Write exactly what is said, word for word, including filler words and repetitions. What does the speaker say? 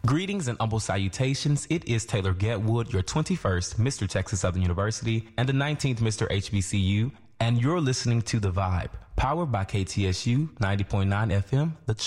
Greetings and humble salutations. It is Taylor Getwood, your twenty-first Mister Texas Southern University and the nineteenth Mister H B C U, and you're listening to The Vibe, powered by K T S U ninety point nine F M, the